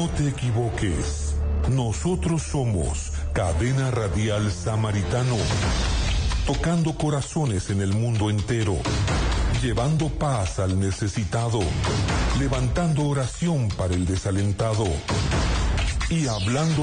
No te equivoques. Nosotros somos Cadena Radial Samaritano, tocando corazones en el mundo entero, llevando paz al necesitado, levantando oración para el desalentado y hablando